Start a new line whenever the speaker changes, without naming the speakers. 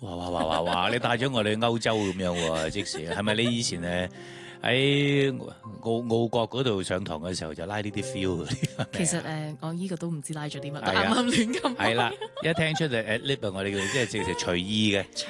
哇！你帶咗我哋去歐洲咁樣喎，即時係咪你以前喺澳國嗰度上堂嘅時候就拉呢啲 feel 嗰啲？
其實我呢個都唔知拉咗啲乜，
係啊
啱啱亂咁。
係啦，一聽出嚟lip 我哋叫即係直隨意嘅。